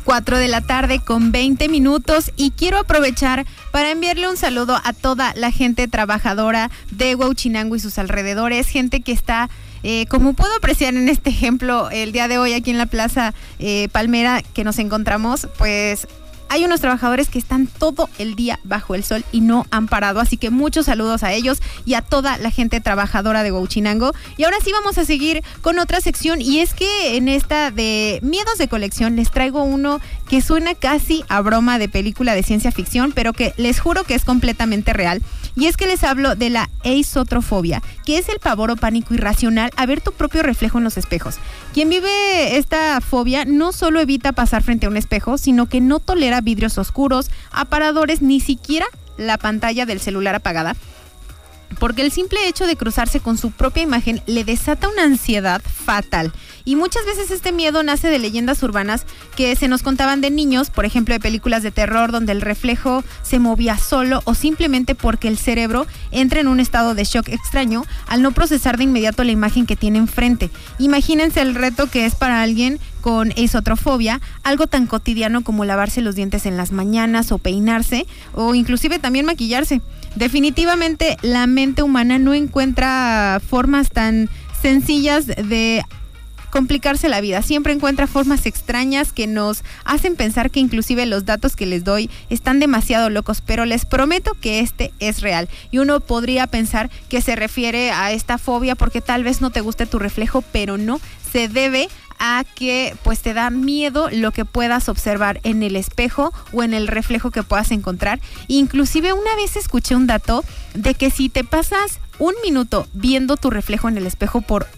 4:20 y quiero aprovechar para enviarle un saludo a toda la gente trabajadora de Huauchinango y sus alrededores, gente que está, como puedo apreciar en este ejemplo, el día de hoy aquí en la Plaza Palmera que nos encontramos, pues hay unos trabajadores que están todo el día bajo el sol y no han parado, así que muchos saludos a ellos y a toda la gente trabajadora de Huauchinango. Y ahora sí vamos a seguir con otra sección, y es que en esta de miedos de colección les traigo uno que suena casi a broma de película de ciencia ficción, pero que les juro que es completamente real. Y es que les hablo de la eisotrofobia, que es el pavor o pánico irracional a ver tu propio reflejo en los espejos. Quien vive esta fobia no solo evita pasar frente a un espejo, sino que no tolera vidrios oscuros, aparadores, ni siquiera la pantalla del celular apagada, porque el simple hecho de cruzarse con su propia imagen le desata una ansiedad fatal. Y muchas veces este miedo nace de leyendas urbanas que se nos contaban de niños, por ejemplo de películas de terror donde el reflejo se movía solo, o simplemente porque el cerebro entra en un estado de shock extraño al no procesar de inmediato la imagen que tiene enfrente. Imagínense el reto que es para alguien con eisotrofobia, algo tan cotidiano como lavarse los dientes en las mañanas o peinarse, o inclusive también maquillarse. Definitivamente la mente humana no encuentra formas tan sencillas de complicarse la vida, siempre encuentra formas extrañas que nos hacen pensar que inclusive los datos que les doy están demasiado locos, pero les prometo que este es real. Y uno podría pensar que se refiere a esta fobia porque tal vez no te guste tu reflejo, pero no, se debe a que pues te da miedo lo que puedas observar en el espejo o en el reflejo que puedas encontrar. Inclusive una vez escuché un dato de que si te pasas un minuto viendo tu reflejo en el espejo por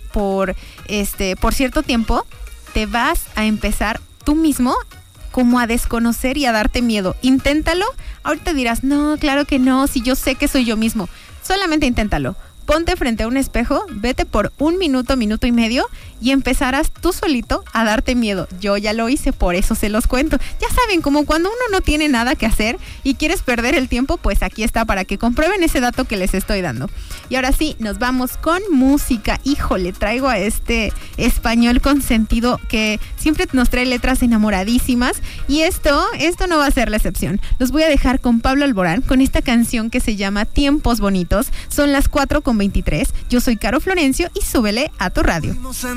cierto tiempo, te vas a empezar tú mismo como a desconocer y a darte miedo. Inténtalo. Ahorita dirás, no, claro que no, si yo sé que soy yo mismo. Solamente inténtalo. Ponte frente a un espejo, vete por un minuto, minuto y medio y empezarás tú solito a darte miedo. Yo ya lo hice, por eso se los cuento. Ya saben, como cuando uno no tiene nada que hacer y quieres perder el tiempo, pues aquí está para que comprueben ese dato que les estoy dando. Y ahora sí, nos vamos con música. Híjole, traigo a este español consentido que siempre nos trae letras enamoradísimas y esto no va a ser la excepción. Los voy a dejar con Pablo Alborán, con esta canción que se llama Tiempos Bonitos. Son las 4:23. Yo soy Caro Florencio y súbele a tu radio.